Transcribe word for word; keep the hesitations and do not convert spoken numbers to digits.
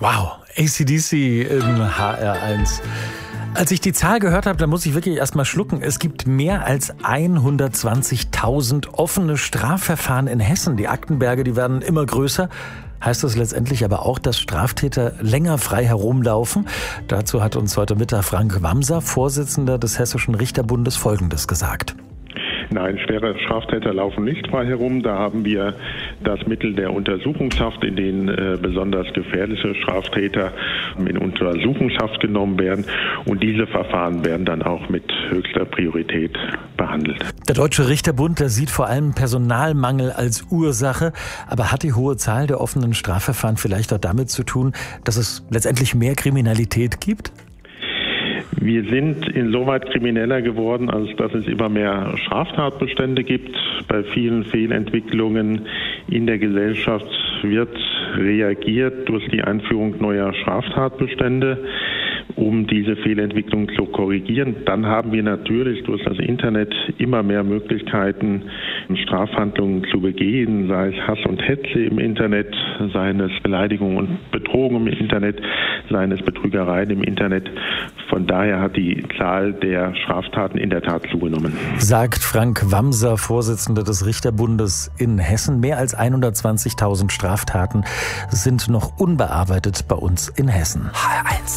Wow, A C D C im H R eins. Als ich die Zahl gehört habe, da muss ich wirklich erst mal schlucken. Es gibt mehr als hundertzwanzigtausend offene Strafverfahren in Hessen. Die Aktenberge, die werden immer größer. Heißt das letztendlich aber auch, dass Straftäter länger frei herumlaufen? Dazu hat uns heute Mittag Frank Wamser, Vorsitzender des Hessischen Richterbundes, Folgendes gesagt. Nein, schwere Straftäter laufen nicht frei herum. Da haben wir das Mittel der Untersuchungshaft, in denen äh, besonders gefährliche Straftäter in Untersuchungshaft genommen werden. Und diese Verfahren werden dann auch mit höchster Priorität behandelt. Der Deutsche Richterbund, der sieht vor allem Personalmangel als Ursache. Aber hat die hohe Zahl der offenen Strafverfahren vielleicht auch damit zu tun, dass es letztendlich mehr Kriminalität gibt? Wir sind insoweit krimineller geworden, als dass es immer mehr Straftatbestände gibt. Bei vielen Fehlentwicklungen in der Gesellschaft wird reagiert durch die Einführung neuer Straftatbestände, um diese Fehlentwicklung zu korrigieren. Dann haben wir natürlich durch das Internet immer mehr Möglichkeiten, Strafhandlungen zu begehen, sei es Hass und Hetze im Internet, seien es Beleidigungen und Bedrohungen im Internet, seien es Betrügereien im Internet. Von daher hat die Zahl der Straftaten in der Tat zugenommen. Sagt Frank Wamser, Vorsitzender des Richterbundes in Hessen. Mehr als hundertzwanzigtausend Straftaten sind noch unbearbeitet bei uns in Hessen. H R eins.